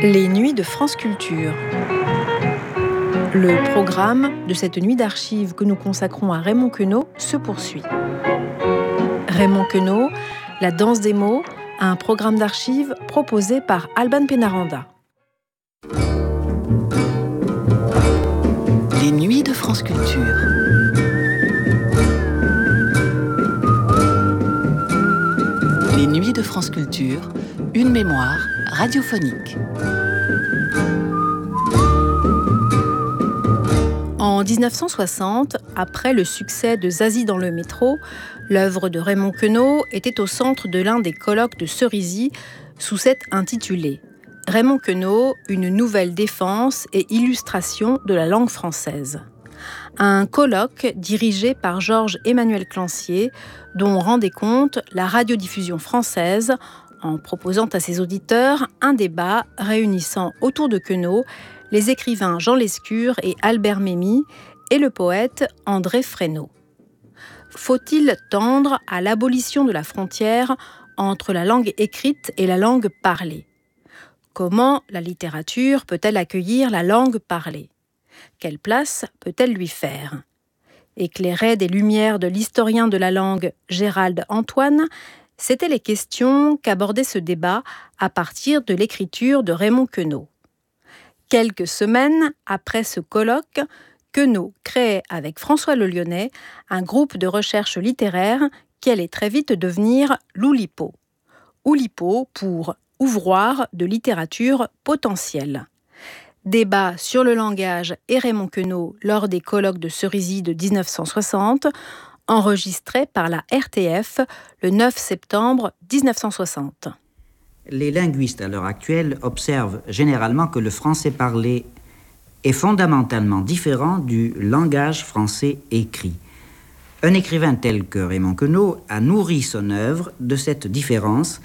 Les nuits de France Culture. Le programme de cette nuit d'archives que nous consacrons à Raymond Queneau se poursuit. Raymond Queneau, la danse des mots, un programme d'archives proposé par Alban Pénaranda. Les nuits de France Culture. Les nuits de France Culture, une mémoire radiophonique. En 1960, après le succès de Zazie dans le métro, l'œuvre de Raymond Queneau était au centre de l'un des colloques de Cerisy, sous cet intitulé « Raymond Queneau, une nouvelle défense et illustration de la langue française ». Un colloque dirigé par Georges-Emmanuel Clancier, dont rendait compte la radiodiffusion française, en proposant à ses auditeurs un débat réunissant autour de Queneau les écrivains Jean Lescure et Albert Memmi et le poète André Fresneau. Faut-il tendre à l'abolition de la frontière entre la langue écrite et la langue parlée ? Comment la littérature peut-elle accueillir la langue parlée ? Quelle place peut-elle lui faire ? Éclairé des lumières de l'historien de la langue Gérald Antoine, c'étaient les questions qu'abordait ce débat à partir de l'écriture de Raymond Queneau. Quelques semaines après ce colloque, Queneau créait avec François Le Lyonnais un groupe de recherche littéraire qui allait très vite devenir l'Oulipo. Oulipo pour Ouvroir de littérature potentielle. Débat sur le langage et Raymond Queneau lors des colloques de Cerisy de 1960, enregistré par la RTF le 9 septembre 1960. Les linguistes à l'heure actuelle observent généralement que le français parlé est fondamentalement différent du langage français écrit. Un écrivain tel que Raymond Queneau a nourri son œuvre de cette différence